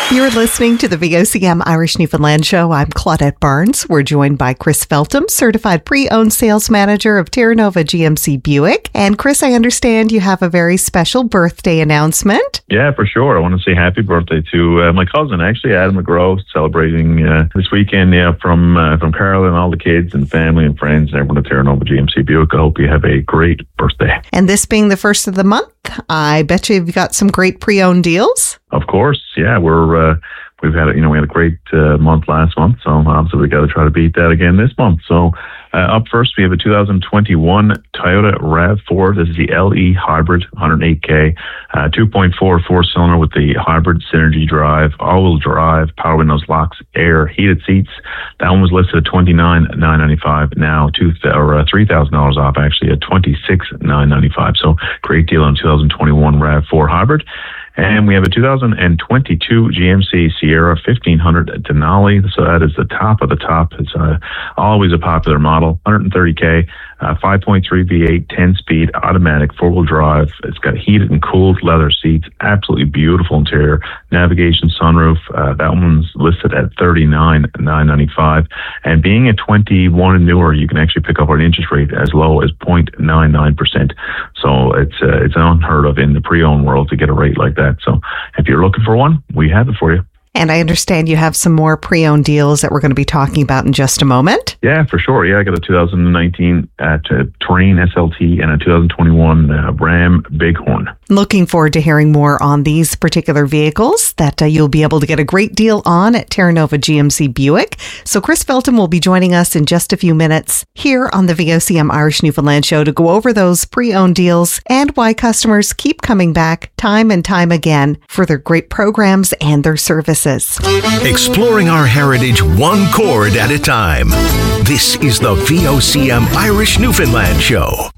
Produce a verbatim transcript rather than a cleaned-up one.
You're listening to the V O C M Irish Newfoundland Show. I'm Claudette Barnes. We're joined by Chris Feltham, Certified Pre-Owned Sales Manager of Terra Nova G M C Buick. And Chris, I understand you have a very special birthday announcement. Yeah, for sure. I want to say happy birthday to uh, my cousin, actually, Adam McGraw, celebrating uh, this weekend yeah, from uh, from Carol and all the kids and family and friends and everyone at Terra Nova G M C Buick. I hope you have a great birthday. And this being the first of the month, I bet you've got some great pre-owned deals. Of course, yeah, we're uh, we've had a, you know we had a great uh, month last month, so obviously we got to try to beat that again this month. So uh, up first we have a two thousand twenty-one Toyota RAV four. This is the L E Hybrid, one hundred eight K, uh, two point four four cylinder with the hybrid Synergy drive, all-wheel drive, power windows, locks, air, heated seats. That one was listed at twenty-nine thousand nine hundred ninety-five. Now two or uh, three thousand dollars off, actually at twenty-six thousand nine hundred ninety-five. So great deal on two thousand twenty-one RAV four Hybrid. And we have a two thousand twenty-two G M C Sierra fifteen hundred Denali. So that is the top of the top. It's uh, always a popular model. one hundred thirty K, uh, five point three V eight, ten-speed, automatic, four-wheel drive. It's got heated and cooled leather seats. Absolutely beautiful interior. Navigation sunroof. Uh, that one's listed at thirty-nine thousand nine hundred ninety-five. And being a twenty-one and newer, you can actually pick up an interest rate as low as zero point nine nine percent. So it's uh, it's unheard of in the pre-owned world to get a rate like that. So if you're looking for one, we have it for you. And I understand you have some more pre-owned deals that we're going to be talking about in just a moment. Yeah, for sure. Yeah, I got a two thousand nineteen uh, Terrain S L T and a two thousand twenty-one uh, Ram Bighorn. Looking forward to hearing more on these particular vehicles that uh, you'll be able to get a great deal on at Terra Nova G M C Buick. So Chris Feltham will be joining us in just a few minutes here on the V O C M Irish Newfoundland Show to go over those pre-owned deals and why customers keep coming back time and time again for their great programs and their services. Exploring our heritage one chord at a time. This is the V O C M Irish Newfoundland Show.